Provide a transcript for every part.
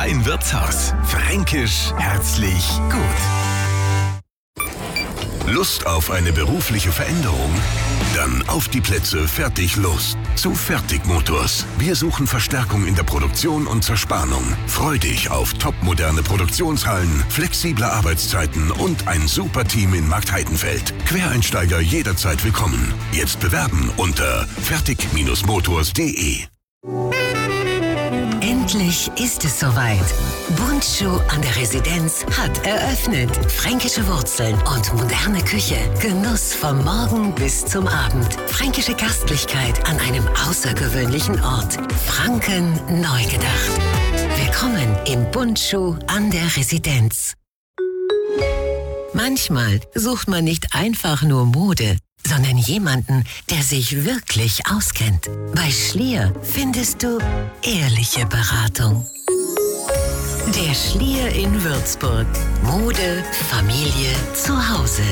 Dein Wirtshaus. Fränkisch, herzlich, gut. Lust auf eine berufliche Veränderung? Dann auf die Plätze, fertig, los. Zu Fertigmotors. Wir suchen Verstärkung in der Produktion und Zerspannung. Freu dich auf topmoderne Produktionshallen, flexible Arbeitszeiten und ein super Team in Marktheidenfeld. Quereinsteiger jederzeit willkommen. Jetzt bewerben unter fertig-motors.de. Endlich ist es soweit. Bundschuh an der Residenz hat eröffnet. Fränkische Wurzeln und moderne Küche. Genuss vom Morgen bis zum Abend. Fränkische Gastlichkeit an einem außergewöhnlichen Ort. Franken neu gedacht. Willkommen im Bundschuh an der Residenz. Manchmal sucht man nicht einfach nur Mode, sondern jemanden, der sich wirklich auskennt. Bei Schlier findest du ehrliche Beratung. Der Schlier in Würzburg. Mode, Familie, Zuhause.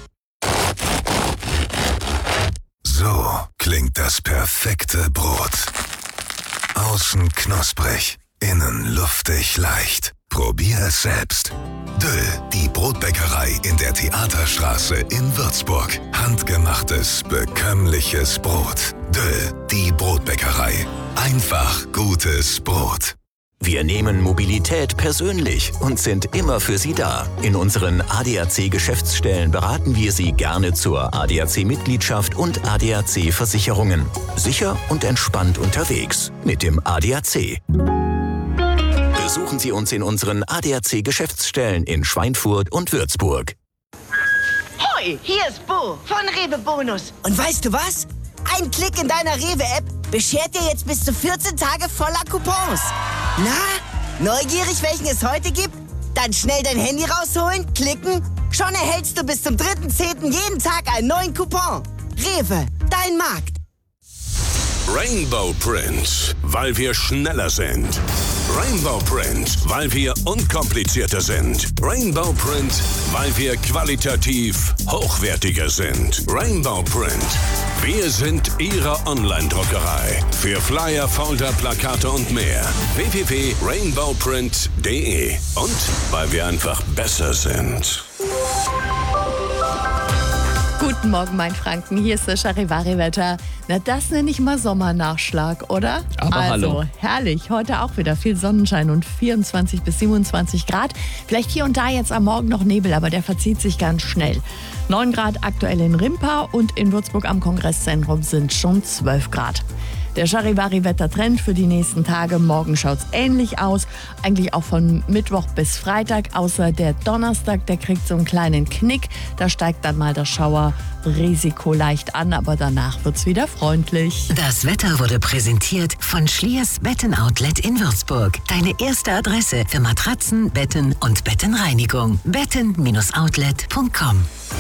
So klingt das perfekte Brot. Außen knusprig, innen luftig leicht. Probier es selbst. Döll, die Brotbäckerei in der Theaterstraße in Würzburg. Handgemachtes, bekömmliches Brot. Döll, die Brotbäckerei. Einfach gutes Brot. Wir nehmen Mobilität persönlich und sind immer für Sie da. In unseren ADAC-Geschäftsstellen beraten wir Sie gerne zur ADAC-Mitgliedschaft und ADAC-Versicherungen. Sicher und entspannt unterwegs mit dem ADAC. Besuchen Sie uns in unseren ADAC-Geschäftsstellen in Schweinfurt und Würzburg. Hoi, hier ist Bo von Rewe Bonus. Und weißt du was? Ein Klick in deiner Rewe-App beschert dir jetzt bis zu 14 Tage voller Coupons. Na, neugierig, welchen es heute gibt? Dann schnell dein Handy rausholen, klicken. Schon erhältst du bis zum 3.10. jeden Tag einen neuen Coupon. Rewe, dein Markt. Rainbow Print, weil wir schneller sind. Rainbow Print, weil wir unkomplizierter sind. Rainbow Print, weil wir qualitativ hochwertiger sind. Rainbow Print, wir sind Ihre Online-Druckerei. Für Flyer, Folder, Plakate und mehr. www.rainbowprint.de. Und weil wir einfach besser sind. Guten Morgen, mein Franken. Hier ist das Charivari-Wetter. Na, das nenne ich mal Sommernachschlag, oder? Aber hallo. Herrlich. Heute auch wieder viel Sonnenschein und 24 bis 27 Grad. Vielleicht hier und da jetzt am Morgen noch Nebel, aber der verzieht sich ganz schnell. 9 Grad aktuell in Rimpa und in Würzburg am Kongresszentrum sind schon 12 Grad. Der Charivari-Wettertrend für die nächsten Tage. Morgen schaut es ähnlich aus. Eigentlich auch von Mittwoch bis Freitag. Außer der Donnerstag, der kriegt so einen kleinen Knick. Da steigt dann mal das Schauerrisiko leicht an. Aber danach wird es wieder freundlich. Das Wetter wurde präsentiert von Schliers Betten-Outlet in Würzburg. Deine erste Adresse für Matratzen, Betten und Bettenreinigung. betten-outlet.com.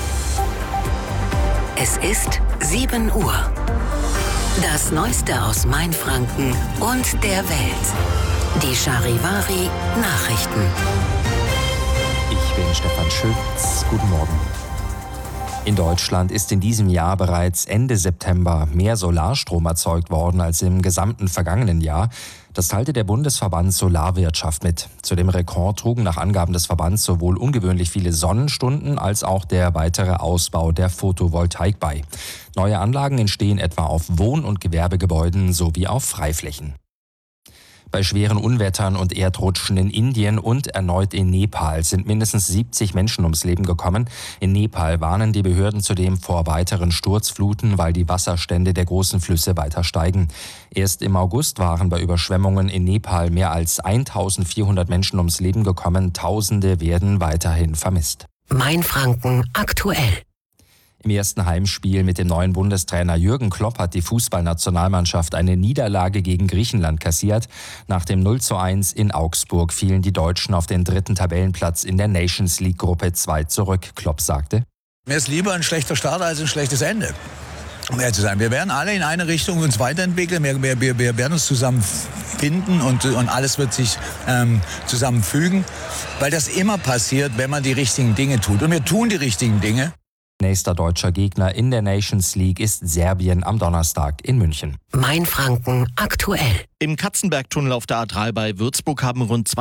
Es ist 7 Uhr. Das Neueste aus Mainfranken und der Welt. Die Charivari Nachrichten. Ich bin Stefan Schütz. Guten Morgen. In Deutschland ist in diesem Jahr bereits Ende September mehr Solarstrom erzeugt worden als im gesamten vergangenen Jahr. Das teilte der Bundesverband Solarwirtschaft mit. Zu dem Rekord trugen nach Angaben des Verbands sowohl ungewöhnlich viele Sonnenstunden als auch der weitere Ausbau der Photovoltaik bei. Neue Anlagen entstehen etwa auf Wohn- und Gewerbegebäuden sowie auf Freiflächen. Bei schweren Unwettern und Erdrutschen in Indien und erneut in Nepal sind mindestens 70 Menschen ums Leben gekommen. In Nepal warnen die Behörden zudem vor weiteren Sturzfluten, weil die Wasserstände der großen Flüsse weiter steigen. Erst im August waren bei Überschwemmungen in Nepal mehr als 1400 Menschen ums Leben gekommen. Tausende werden weiterhin vermisst. Mainfranken aktuell. Im ersten Heimspiel mit dem neuen Bundestrainer Jürgen Klopp hat die Fußballnationalmannschaft eine Niederlage gegen Griechenland kassiert. Nach dem 0:1 in Augsburg fielen die Deutschen auf den 3. Tabellenplatz in der Nations League Gruppe 2 zurück. Klopp sagte: Mir ist lieber ein schlechter Start als ein schlechtes Ende. Um ehrlich zu sein, wir werden alle in eine Richtung uns weiterentwickeln, wir werden uns zusammenfinden und alles wird sich zusammenfügen, weil das immer passiert, wenn man die richtigen Dinge tut. Und wir tun die richtigen Dinge. Nächster deutscher Gegner in der Nations League ist Serbien am Donnerstag in München. Mainfranken aktuell. Im Katzenbergtunnel auf der A3 bei Würzburg haben rund